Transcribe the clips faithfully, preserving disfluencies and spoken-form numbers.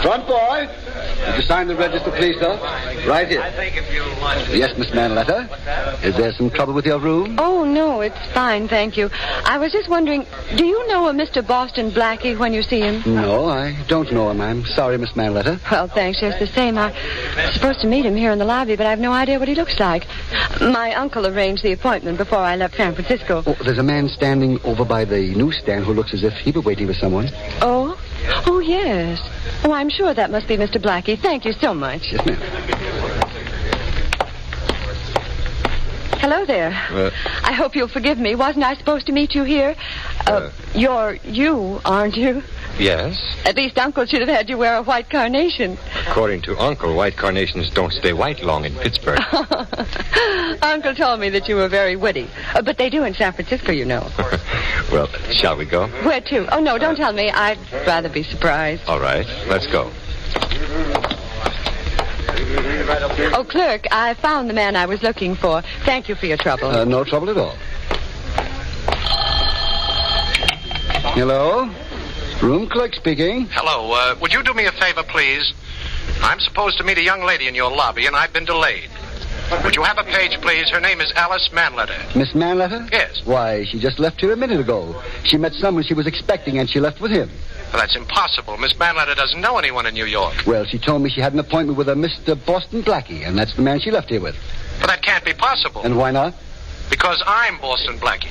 Front boy. Did you sign the register, please, sir? Right here. Yes, Miss Manletter. Is there some trouble with your room? Oh, no, it's fine, thank you. I was just wondering, do you know a Mister Boston Blackie when you see him? No, I don't know him. I'm sorry, Miss Manletter. Well, thanks, just the same. I'm supposed to meet him here in the lobby, but I have no idea what he looks like. My uncle arranged the appointment before I left San Francisco. Oh, there's a man standing over by the newsstand who looks as if he were waiting for someone. Oh? Oh, yes. Oh, I'm sure that must be Mister Blackie. Thank you so much. Yes, ma'am. Hello there. Uh, I hope you'll forgive me. Wasn't I supposed to meet you here? Uh, uh, you're you, aren't you? Yes. At least Uncle should have had you wear a white carnation. According to Uncle, white carnations don't stay white long in Pittsburgh. Uncle told me that you were very witty. Uh, but they do in San Francisco, you know. Well, shall we go? Where to? Oh, no, don't tell me. I'd rather be surprised. All right, let's go. Oh, clerk, I found the man I was looking for. Thank you for your trouble. Uh, no trouble at all. Hello? Room clerk speaking. Hello. Uh, would you do me a favor, please? I'm supposed to meet a young lady in your lobby, and I've been delayed. Would you have a page, please? Her name is Alice Manletter. Miss Manletter? Yes. Why, she just left here a minute ago. She met someone she was expecting, and she left with him. Well, that's impossible. Miss Manletter doesn't know anyone in New York. Well, she told me she had an appointment with a Mister Boston Blackie, and that's the man she left here with. But that can't be possible. And why not? Because I'm Boston Blackie.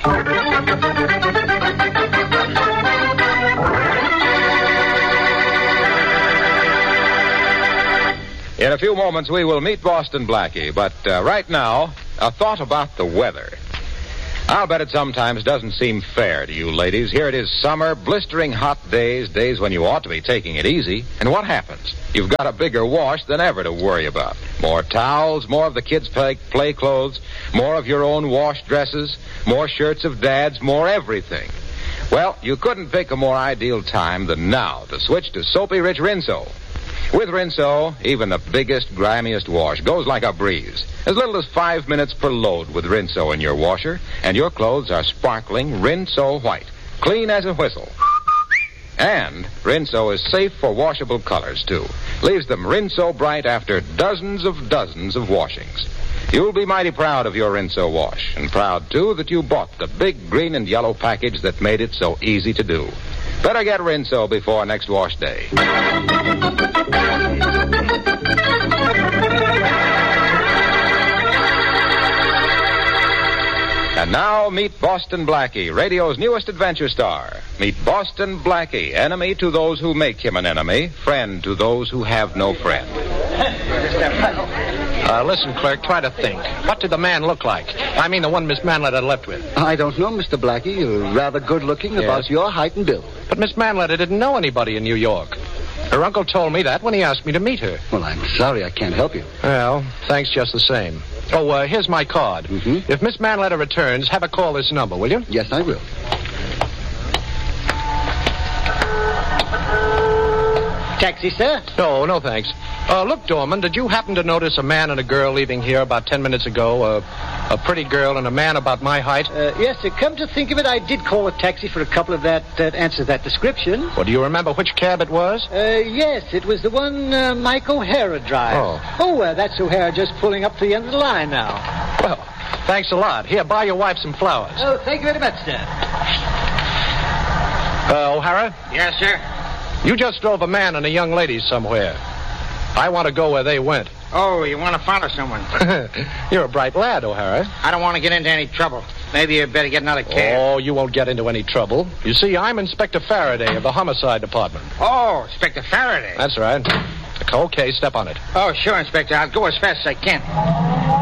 In a few moments, we will meet Boston Blackie, but uh, right now, a thought about the weather. I'll bet it sometimes doesn't seem fair to you ladies. Here it is summer, blistering hot days, days when you ought to be taking it easy. And what happens? You've got a bigger wash than ever to worry about. More towels, more of the kids' play, play clothes, more of your own wash dresses, more shirts of Dad's, more everything. Well, you couldn't pick a more ideal time than now to switch to Soapy Rich Rinso. With Rinso, even the biggest, grimiest wash goes like a breeze. As little as five minutes per load with Rinso in your washer, and your clothes are sparkling Rinso white, clean as a whistle. And Rinso is safe for washable colors, too. Leaves them Rinso bright after dozens of dozens of washings. You'll be mighty proud of your Rinso wash, and proud, too, that you bought the big green and yellow package that made it so easy to do. Better get Rinso before next wash day. And now, meet Boston Blackie, radio's newest adventure star. Meet Boston Blackie, enemy to those who make him an enemy, friend to those who have no friend. Uh, listen, clerk, try to think. What did the man look like? I mean, the one Miss Manletter left with. I don't know, Mister Blackie. You're rather good-looking, Yes. about your height and build. But Miss Manletter didn't know anybody in New York. Her uncle told me that when he asked me to meet her. Well, I'm sorry I can't help you. Well, thanks just the same. Oh, uh, here's my card. Mm-hmm. If Miss Manletter returns, have her call this number, will you? Yes, I will. Taxi, sir? No, no thanks. Uh, look, Dorman, did you happen to notice a man and a girl leaving here about ten minutes ago? Uh, a pretty girl and a man about my height? Uh, yes, sir. Come to think of it, I did call a taxi for a couple of that that answer that description. Well, do you remember which cab it was? Uh, yes, it was the one uh, Mike O'Hara drives. Oh. Oh, uh, that's O'Hara just pulling up to the end of the line now. Well, thanks a lot. Here, buy your wife some flowers. Oh, thank you very much, sir. Uh, O'Hara? Yes, sir. You just drove a man and a young lady somewhere. I want to go where they went. Oh, you want to follow someone? You're a bright lad, O'Hara. I don't want to get into any trouble. Maybe you better get another cab. Oh, you won't get into any trouble. You see, I'm Inspector Faraday of the Homicide Department. Oh, Inspector Faraday. That's right. Okay, step on it. Oh, sure, Inspector. I'll go as fast as I can.